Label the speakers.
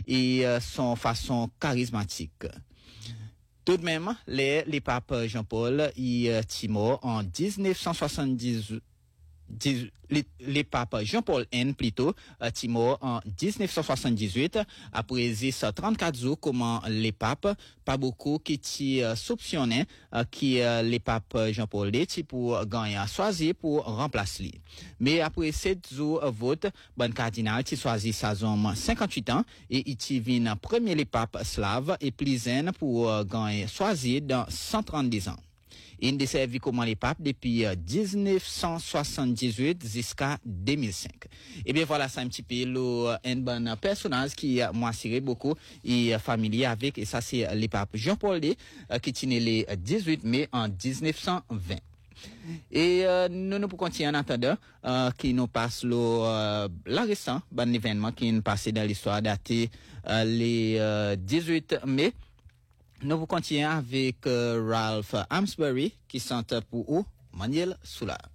Speaker 1: et son façon charismatique. Tout de même, les papes Jean-Paul et Timo en 1978 les papes Jean-Paul N plutôt Timo en 1978 après 34 jours comment les papes pas beaucoup qui soupçonnaient qui les papes Jean-Paul était pour gagner choisi pour remplacer mais après 7 jours vote bon cardinal qui choisi sa zone 58 ans et il vient premier les papes slaves et plizen pour gagner choisi dans 132 ans. Il a servi comme les papes depuis 1978 jusqu'à 2005. Et bien voilà, c'est un petit peu un bon personnage qui m'a attiré beaucoup et familier avec, et ça c'est les papes Jean-Paul II qui est né le 18 mai en 1920. Et nous pour continuer en attendant qui nous passe la récent bon événement qui nous passé dans l'histoire daté les 18 mai. Nous vous continuons avec Ralph Amsbury qui chante pour vous Manuel Soula.